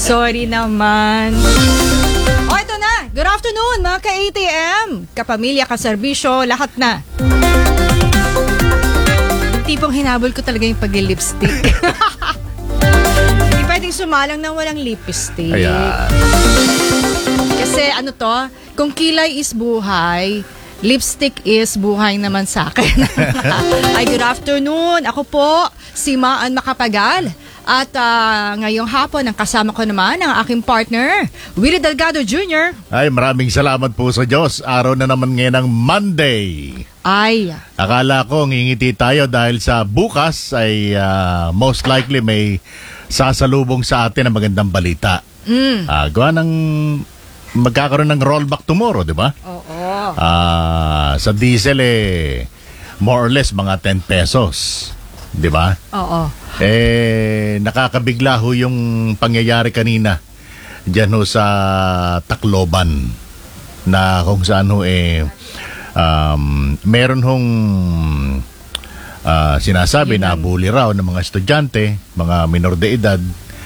Sorry naman. Ito na. Good afternoon, mga ka-ATM. Kapamilya, kaserbisyo, lahat na. Tipong hinabol ko talaga yung pag-lipstick. Hindi pwedeng sumalang na walang lipstick. Ayan. Kasi ano to, kung kilay is buhay, lipstick is buhay naman sa akin. Ay, good afternoon. Ako po, si Maan Macapagal. At ngayong hapon, ang kasama ko naman ang aking partner, Willie Delgado Jr. Ay, maraming salamat po sa Diyos. Araw na naman ngayon ng Monday. Ay. Akala ko ngingiti tayo dahil sa bukas ay most likely may sasalubong sa atin ang magandang balita. Gawa ng magkakaroon ng rollback tomorrow, di ba? Oo. Sa diesel more or less mga 10 pesos. Di ba? Oo. Nakakabigla ho yung pangyayari kanina diyan ho sa Tacloban na kung saan ho meron hong sinasabi na bully raw ng mga estudyante, mga minor de edad,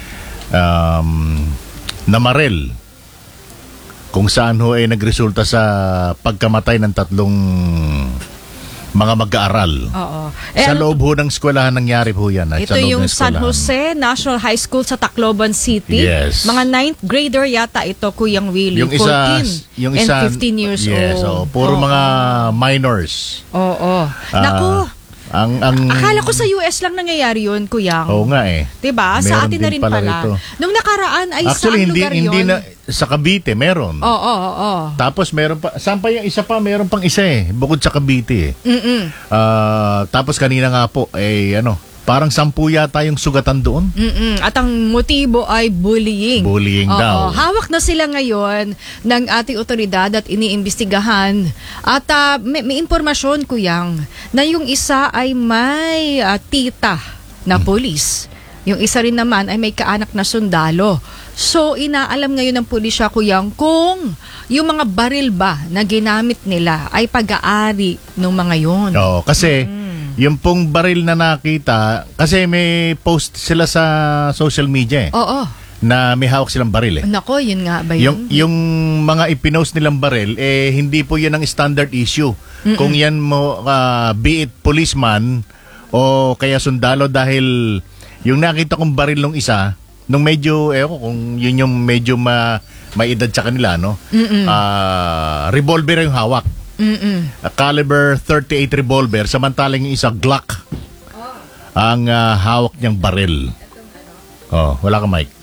namaril kung saan ho nagresulta sa pagkamatay ng 3 mga mag-aaral. Oo. Sa loob ho ng eskwelahan nangyari po yan. Ito yung San Jose National High School sa Tacloban City. Yes. Mga 9th grader yata ito, Kuyang Willie. Yung isa, 14 and 15 years yes, old. Puro mga minors. Oo. Naku, akala ko sa US lang nangyayari yun, Kuyang. Oo nga Diba? Sa atin na rin pala. Nung nakaraan ay actually, saan lugar yun? Hindi na, sa Cavite meron. Oo. Tapos meron pa, saan pa yung isa pa? Meron pang isa bukod sa Cavite tapos kanina nga po, parang 10 yata yung sugatan doon. At ang motibo ay bullying. Bullying daw. Hawak na sila ngayon ng ating otoridad at iniimbestigahan. At may impormasyon, Kuyang, na yung isa ay may tita na polis. Yung isa rin naman ay may kaanak na sundalo. So, inaalam ngayon ng pulisya, Kuyang, kung yung mga baril ba na ginamit nila ay pag-aari ng mga yun. Oo, kasi yung pong baril na nakita, kasi may post sila sa social media Oo. na may hawak silang baril Nako, yun nga ba yun? Yung mga ipinost nilang baril, hindi po yun ang standard issue. Kung yan mo, be it policeman o kaya sundalo, dahil yung nakita kong baril ng isa, nung medyo, kung yun yung medyo may edad sa kanila, no? Revolver yung hawak. Caliber 38 revolver, samantalang yung isa Glock ang hawak niyang baril. Wala ka mic.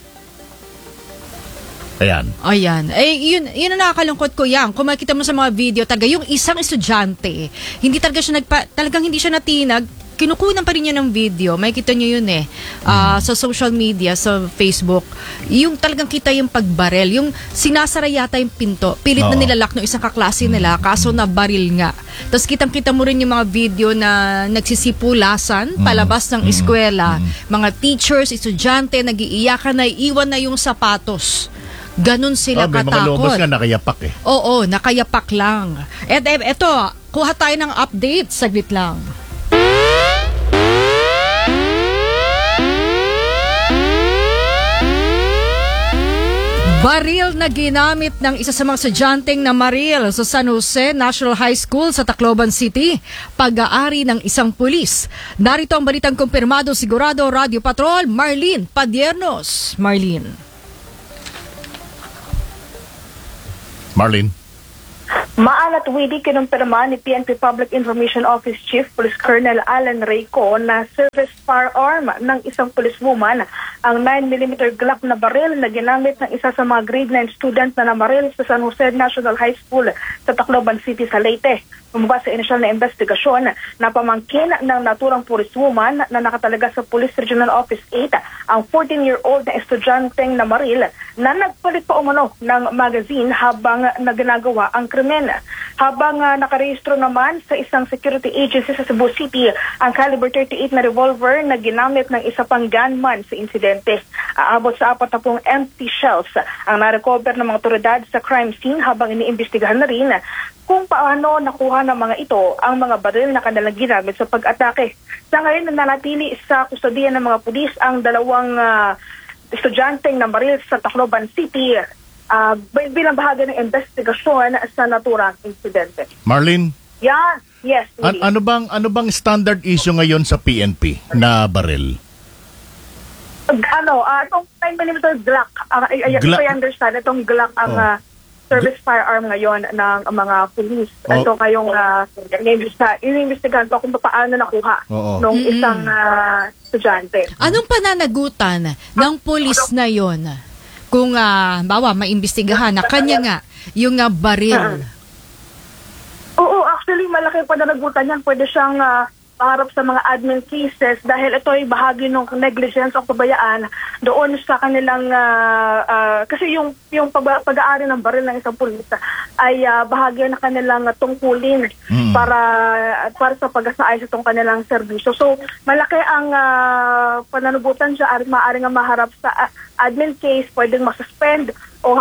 Ayan. Yun ang nakakalungkot, ko yan. Kung makita mo sa mga video, yung isang estudyante, hindi talaga siya talagang hindi siya natinag. Kinukunan pa rin niya ng video. May kita niyo yun sa social media, sa Facebook. Yung talagang kita yung pagbarel. Yung sinasara yata yung pinto. Pilit na nilalak ng isang kaklase nila, kaso na baril nga. Tapos kitang-kita mo rin yung mga video na nagsisipulasan palabas ng eskwela. Mga teachers, estudyante, nag-iiyakan na, iwan na yung sapatos. Ganon sila katakot. May mga lobos nga nakayapak Oo, nakayapak lang. Eto, kuha tayo ng update. Saglit lang. Baril na ginamit ng isa sa mga estudyanteng namaril sa San Jose National High School sa Tacloban City, pag-aari ng isang pulis. Narito ang balitang kumpirmado sigurado Radio Patrol, Marlene Padiernos. Marlene. Maalat Willie, kinumpirma ni PNP Public Information Office Chief Police Colonel Alan Reyco na service firearm ng isang policewoman ang 9mm Glock na baril na ginamit ng isa sa mga grade 9 student na namaril sa San Jose National High School sa Tacloban City sa Leyte. Lumabas sa inisyal na investigasyon na pamangkin ng naturang policewoman na nakatalaga sa Police Regional Office 8 ang 14-year-old na estudyanteng namaril na nagpalit pa umano ng magazine habang naginagawa ang krimen. Habang nakarehistro naman sa isang security agency sa Cebu City ang caliber 38 na revolver na ginamit ng isa pang gunman sa insidente. Aabot sa 40 empty shells ang narecover ng mga otoridad sa crime scene habang iniimbestigahan na rin kung paano nakuha ng mga ito ang mga baril na kanilang ginamit sa pag-atake. Sa ngayon, nananatili sa kustodiya ng mga pulis ang dalawang estudyanteng nabaril sa Tacloban City bilang bahagi ng investigasyon sa naturang insidente. Marlene, Yan, yes. ano bang standard issue ngayon sa PNP na baril? Itong 9mm Glock, Glock. I understand, itong Glock ang service firearm ngayon ng mga police. Ito kayong inimbestigahan po kung paano nakuha nung isang estudyante. Anong pananagutan ng pulis na yon? Kung maimbestigahan na kanya nga yung baril. Oo, actually malaki pananagutan yan. Pwede siyang paharap sa mga admin cases dahil ito ay bahagi ng negligence o pabayaan doon sa kanilang kasi yung pag-aari ng baril ng isang pulis ay bahagi ng kanilang tungkulin para sa pag-asaayos itong kanilang serbisyo. So malaki ang pananagutan siya, maaaring maharap sa admin case, pwedeng masuspend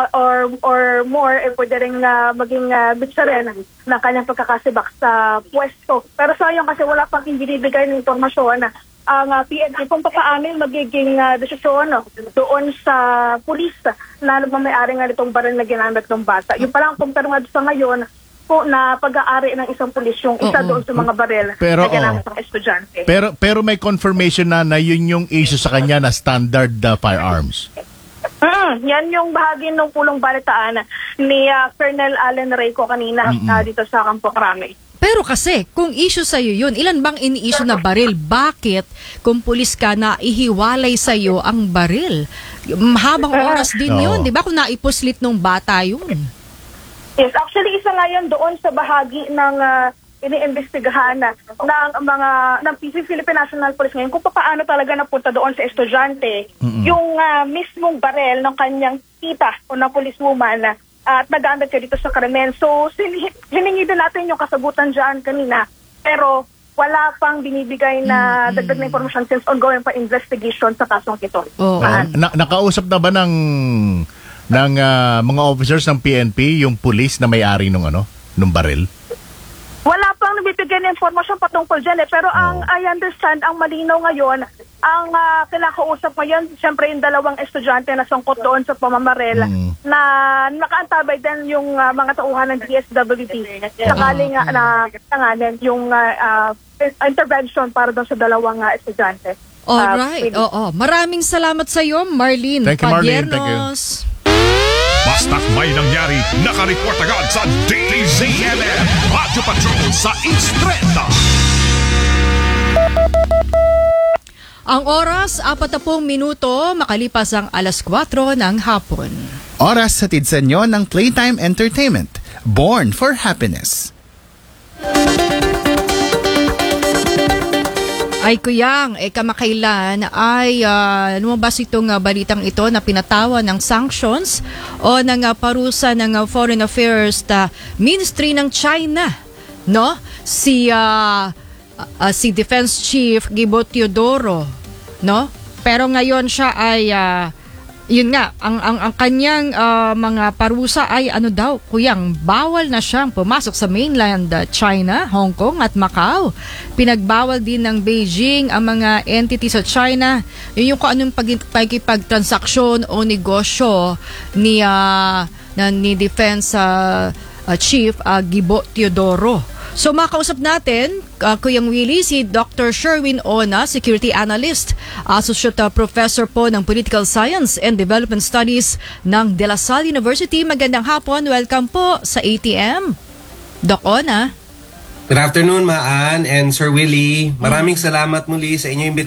or more, pwede rin maging bitsa rin ng kanyang pagkakasibak sa pwesto. Pero sa ngayon kasi wala pang binibigay ng informasyon ang PNP kung paano yung magiging desisyon doon sa pulis na may-ari nga nitong baril na ginamit ng bata. Yung palang kumpara nga sa ngayon po na pag-aari ng isang pulis yung isa doon sa mga baril na ginamit ng estudyante. Pero may confirmation na yun yung issue sa kanya na standard firearms. Yan yung bahagi ng pulong balitaan ni Colonel Allen Reyco kanina dito sa Campo Crame. Pero kasi, kung issue sa'yo yun, ilan bang ini-issue na baril? Bakit kung pulis ka na ihiwalay sa'yo ang baril? Mahabang oras din yun, di ba? Kung naipuslit nung bata yun. Yes, actually isa nga yun doon sa bahagi ng iniimbestigahan ng Philippine National Police ngayon kung paano talaga napunta doon sa estudyante yung mismong barel ng kanyang tita o na policewoman at nagamit siya dito sa krimen. So, hiningi din natin yung kasagutan dyan kanina pero wala pang binibigay na dagdag na informasyon since ongoing pa investigation sa kasong ito. Nakausap na ba ng mga officers ng PNP yung police na may-ari nung baril? Wala pang nabibigyan ng informasyon patungkol dyan pero ang I understand, ang malinaw ngayon, ang kinakausap ngayon, siyempre yung dalawang estudyante na sangkot doon sa pamamarel na nakaantabay din yung mga tauhan ng DSWD. Sakali nga na yung intervention para doon sa dalawang estudyante. Alright, maraming salamat sa iyo, Marlene. Thank you, Marlene. Thank you. Basta't may nangyari, nakareport agad sa DZMM Radyo Patrol sa East30. Ang oras, 40 minuto, makalipas ang alas 4 ng hapon. Oras sa sa inyo ng Playtime Entertainment. Born for Happiness. Ay kuyang, kamakailan ay lumabas itong balitang ito na pinatawa ng sanctions o ng parusa ng Foreign Affairs Ministry ng China, no? Si Defense Chief Gibo Teodoro, no? Pero ngayon siya ay yun nga, ang kanyang mga parusa ay kuyang, bawal na siyang pumasok sa mainland China, Hong Kong at Macau. Pinagbawal din ng Beijing ang mga entity sa China. Yun yung kung anong pagkipagtransaksyon o negosyo ni Defense Chief Gibo Teodoro. So makausap natin, Kuyang Willie, si Dr. Sherwin Ona, Security Analyst, Associate Professor po ng Political Science and Development Studies ng De La Salle University. Magandang hapon, welcome po sa ATM. Doc Ona. Good afternoon, Maan and Sir Willie. Maraming salamat muli sa inyong